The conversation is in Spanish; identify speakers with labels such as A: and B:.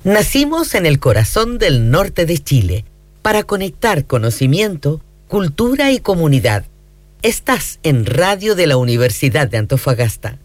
A: Nacimos en el corazón del norte de Chile para conectar conocimiento, cultura y comunidad. Estás en Radio de la Universidad de Antofagasta.